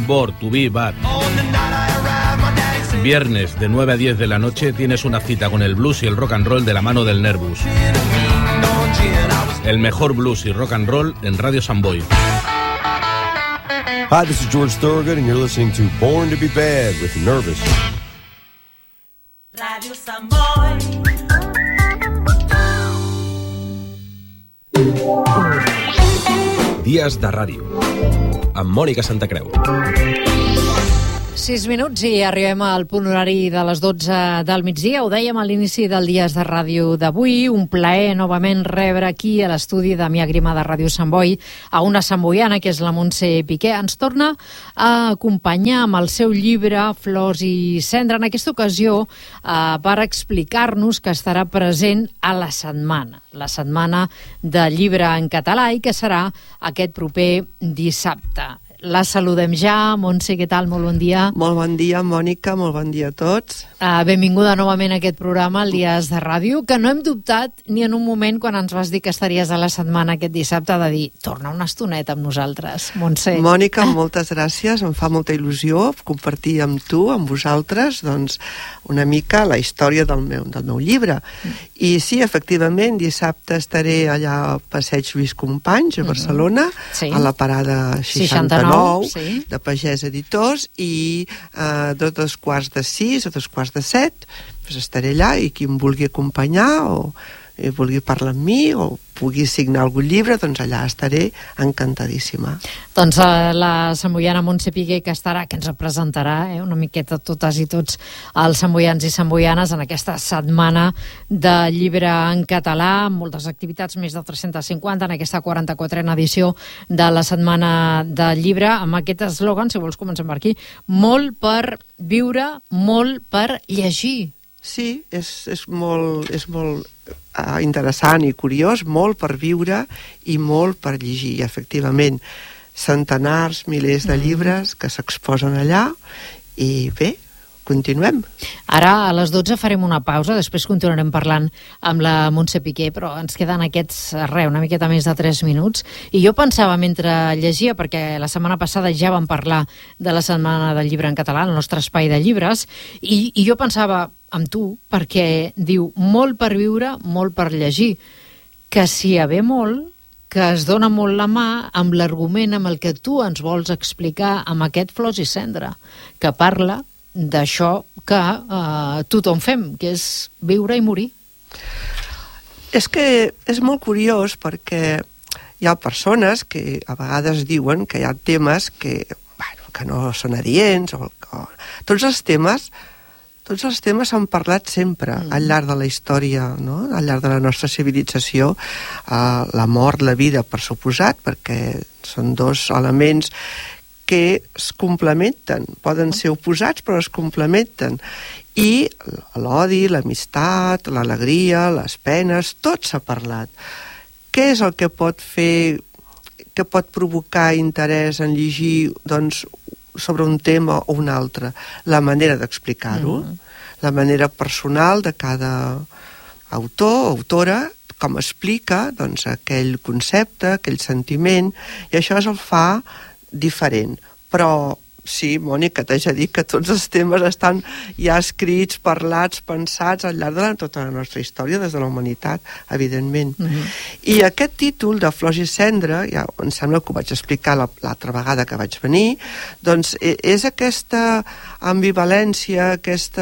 Born to Be Bad. Viernes de 9 a 10 de la noche tienes una cita con el blues y el rock and roll de la mano del Nervus. El mejor blues y rock and roll en Radio Samboy. Hi, this is George Thorogood and you're listening to Born to Be Bad with Nervous. Radio Samboy. Dies de ràdio amb Mònica Santacreu. 6 minuts i arribem al punt horari de les 12 del migdia. Ho dèiem a l'inici del Dies de Ràdio d'avui. Un plaer novament rebre aquí a l'estudi de Mia Grima de Ràdio Sant Boi a una samboiana, que és la Montse Piqué. Ens torna a acompanyar amb el seu llibre Flors i Cendra, en aquesta ocasió per explicar-nos que estarà present a la setmana del llibre en català, i que serà aquest proper dissabte. La saludem ja. Montse, què tal? Molt bon dia. Molt bon dia, Mònica, molt bon dia a tots. Benvinguda novament a aquest programa, el Dies de Ràdio, que no hem dubtat ni en un moment quan ens vas dir que estaries a la setmana aquest dissabte de dir, torna una estoneta amb nosaltres, Montse. Mònica, moltes gràcies, em fa molta il·lusió compartir amb tu, amb vosaltres, doncs, una mica la història del meu llibre. I sí, efectivament, dissabte estaré allà al Passeig Lluís Companys, a Barcelona, a la parada 69, de Pagès Editors, i a 5:45, a 5:45, doncs estaré allà, i qui em vulgui acompanyar o vulgui parlar amb mi o pugui signar algun llibre, doncs allà estaré encantadíssima. Doncs la samboiana Montse Piqué, que ens representarà una miqueta totes i tots els samboians i samboianes en aquesta setmana de llibre en català, amb moltes activitats, més de 350 en aquesta 44a edició de la setmana del llibre, amb aquest eslògan, si vols comencem per aquí, molt per viure, molt per llegir. Sí, és molt interessant i curiós, molt per viure i molt per llegir. I, efectivament, centenars, milers de llibres que s'exposen allà, i bé, continuem. Ara a les 12 farem una pausa, després continuarem parlant amb la Montse Piqué, però ens queden aquests una miqueta més de 3 minuts. I jo pensava mentre llegia, perquè la setmana passada ja vam parlar de la setmana del llibre en català, el nostre espai de llibres, i jo pensava amb tu, perquè diu molt per viure, molt per llegir, que s'hi ha ve molt, que es dona molt la mà amb l'argument amb el que tu ens vols explicar amb aquest Flors i Cendra, que parla d'això que tothom fem, que és viure i morir. És que és molt curiós, perquè hi ha persones que a vegades diuen que hi ha temes que no són adients, tots els temes s'han parlat sempre al llarg de la història, no? Al llarg de la nostra civilització. La mort, la vida, per suposat, perquè són dos elements que es complementen, poden ser oposats però es complementen, i l'odi, l'amistat, l'alegria, les penes, tot s'ha parlat. Què és el que pot fer, que pot provocar interès en llegir, doncs, sobre un tema o un altre? La manera d'explicar-ho, la manera personal de cada autor o autora, com explica, doncs, aquell concepte, aquell sentiment, i això el fa diferent. Però sí, Mònica, t'haig de dir que tots els temes estan ja escrits, parlats, pensats al llarg de tota la nostra història, des de la humanitat, evidentment. I aquest títol de Flors i Cendra, ja em sembla que ho vaig explicar l'altra vegada que vaig venir, doncs és aquesta ambivalència,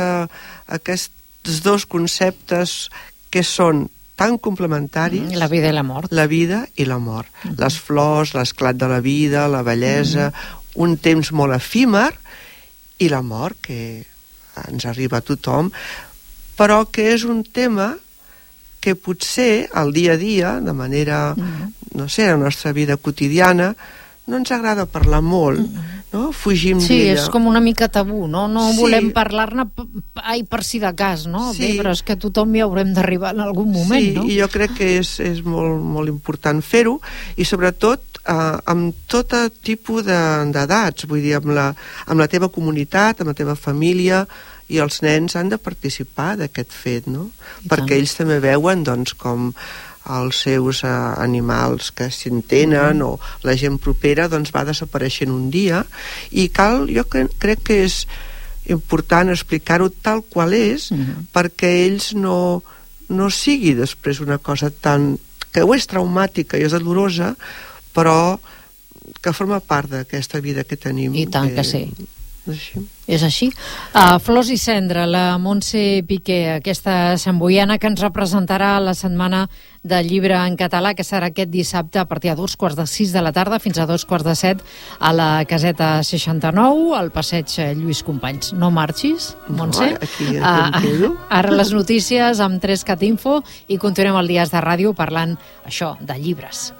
aquests dos conceptes que són tan complementaris. La vida i la mort. La vida i la mort. Les flors, l'esclat de la vida, la bellesa, un temps molt efímer, i la mort, que ens arriba a tothom, però que és un tema que potser al dia a dia, de manera, no sé, la nostra vida quotidiana, no ens agrada parlar molt, no? Fugim d'ella. Sí, és com una mica tabú, no? No volem parlar-ne per si de cas, no? Bé, però és que tothom hi haurem d'arribar en algun moment, no? Sí, i jo crec que és molt, molt important fer-ho, i sobretot amb tot tipus d'edats, vull dir, amb la teva comunitat, amb la teva família, i els nens han de participar d'aquest fet, no? Perquè ells també veuen, doncs, com els seus animals que s'entenen o la gent propera, doncs va desapareixent un dia, i jo crec que és important explicar-ho tal qual és, perquè ells no sigui després una cosa tan... que ho és traumàtica i és dolorosa, però que forma part d'aquesta vida que tenim. I tant que sí. Així. És així. Flors i Cendra, la Montse Piqué, aquesta samboiana que ens representarà la setmana del llibre en català, que serà aquest dissabte a partir de 2:45 de la tarda fins a 2:45 a la caseta 69, al passeig Lluís Companys. No marxis, Montse. Aquí em quedo. Ara les notícies amb 3CAT Info i continuem el Dies de Ràdio parlant això de llibres.